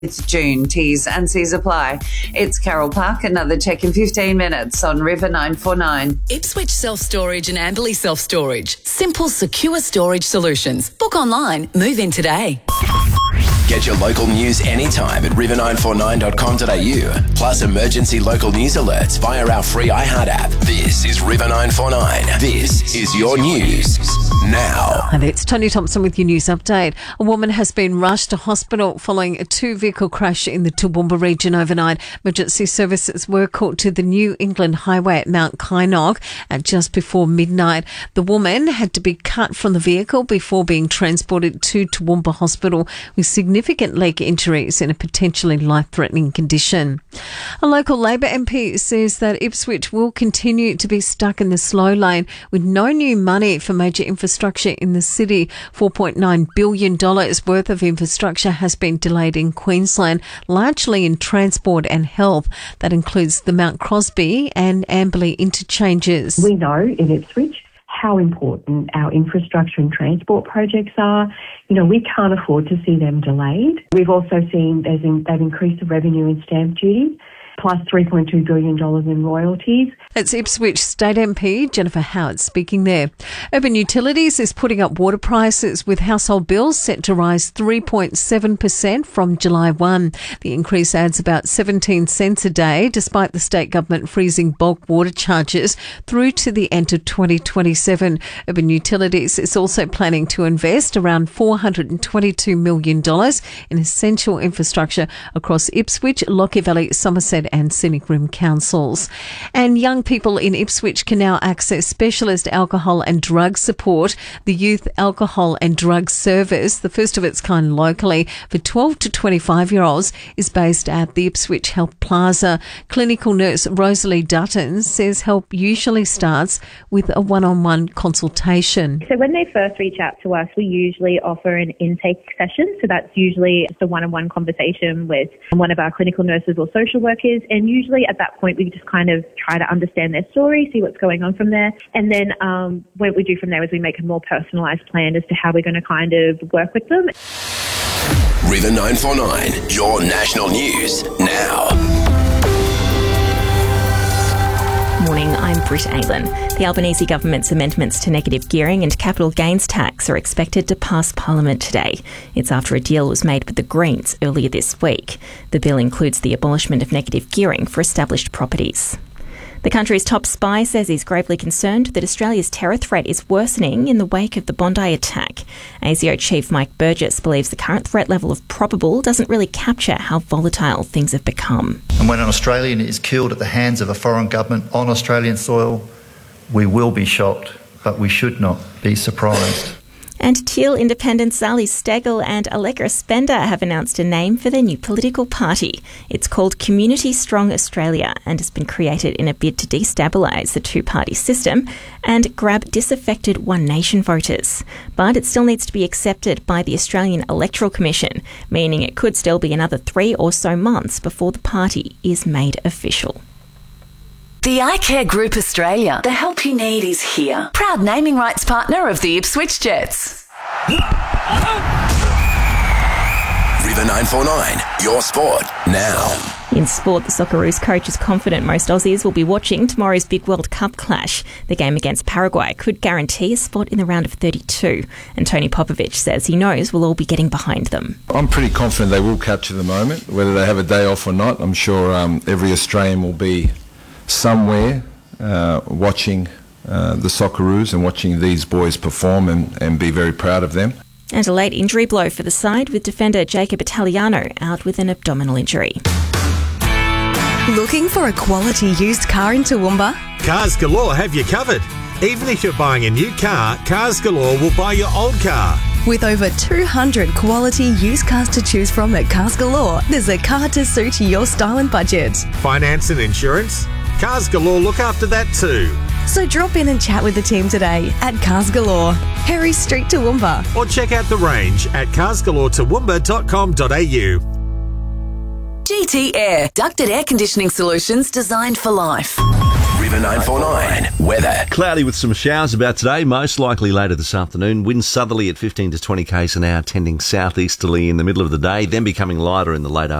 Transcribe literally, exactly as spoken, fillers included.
It's June. T's and C's apply. It's Carol Park. Another check in fifteen minutes on River nine four nine. Ipswich Self-Storage and Amberley Self-Storage. Simple, secure storage solutions. Book online. Move in today. Get your local news anytime at river nine four nine dot com dot a u. Plus emergency local news alerts via our free iHeart app. This is River nine four nine. This is your news now. Hi there, it's Tony Thompson with your news update. A woman has been rushed to hospital following a two-vehicle crash in the Toowoomba region overnight. Emergency services were called to the New England Highway at Mount Kynoch at just before midnight. The woman had to be cut from the vehicle before being transported to Toowoomba Hospital with significant leg injuries in a potentially life-threatening condition. A local Labor M P says that Ipswich will continue to be stuck in the slow lane with no new money for major infrastructure in the city. four point nine billion dollars worth of infrastructure has been delayed in Queensland, largely in transport and health. That includes the Mount Crosby and Amberley interchanges. We know in Ipswich how important our infrastructure and transport projects are. You know, we can't afford to see them delayed. We've also seen there's in, they've increased the revenue in stamp duty, plus three point two billion dollars in royalties. That's Ipswich State M P Jennifer Howard speaking there. Urban Utilities is putting up water prices with household bills set to rise three point seven percent from July first. The increase adds about seventeen cents a day, despite the state government freezing bulk water charges through to the end of twenty twenty-seven. Urban Utilities is also planning to invest around four hundred twenty-two million dollars in essential infrastructure across Ipswich, Lockyer Valley, Somerset and Scenic Rim councils. And young people in Ipswich can now access specialist alcohol and drug support. The Youth Alcohol and Drug Service, the first of its kind locally for twelve to twenty-five-year-olds, is based at the Ipswich Health Plaza. Clinical nurse Rosalie Dutton says help usually starts with a one-on-one consultation. So when they first reach out to us, we usually offer an intake session. So that's usually just a one-on-one conversation with one of our clinical nurses or social workers. And usually at that point, we just kind of try to understand their story, see what's going on from there. And then um, what we do from there is we make a more personalised plan as to how we're going to kind of work with them. River nine four nine, your national news now. Morning, I'm Britt Aylan. The Albanese government's amendments to negative gearing and capital gains tax are expected to pass Parliament today. It's after a deal was made with the Greens earlier this week. The bill includes the abolishment of negative gearing for established properties. The country's top spy says he's gravely concerned that Australia's terror threat is worsening in the wake of the Bondi attack. A S I O Chief Mike Burgess believes the current threat level of probable doesn't really capture how volatile things have become. And when an Australian is killed at the hands of a foreign government on Australian soil, we will be shocked, but we should not be surprised. And Teal independents Zali Steggall and Allegra Spender have announced a name for their new political party. It's called Community Strong Australia and has been created in a bid to destabilise the two-party system and grab disaffected One Nation voters. But it still needs to be accepted by the Australian Electoral Commission, meaning it could still be another three or so months before the party is made official. The iCare Group Australia. The help you need is here. Proud naming rights partner of the Ipswich Jets. River nine four nine, your sport now. In sport, the Socceroos coach is confident most Aussies will be watching tomorrow's big World Cup clash. The game against Paraguay could guarantee a spot in the round of thirty-two. And Tony Popovich says he knows we'll all be getting behind them. I'm pretty confident they will capture the moment, whether they have a day off or not. I'm sure um, every Australian will be somewhere uh, watching uh, the Socceroos and watching these boys perform and, and be very proud of them. And a late injury blow for the side with defender Jacob Italiano out with an abdominal injury. Looking for a quality used car in Toowoomba? Cars Galore have you covered. Even if you're buying a new car, Cars Galore will buy your old car. With over two hundred quality used cars to choose from at Cars Galore, there's a car to suit your style and budget. Finance and insurance? Cars Galore look after that too. So drop in and chat with the team today at Cars Galore, Harry Street, Toowoomba. Or check out the range at cars galore toowoomba dot com dot a u. G T Air. Ducted air conditioning solutions designed for life. River nine four nine. Weather. Cloudy with some showers about today, most likely later this afternoon. Winds southerly at fifteen to twenty k's an hour, tending southeasterly in the middle of the day, then becoming lighter in the late afternoon.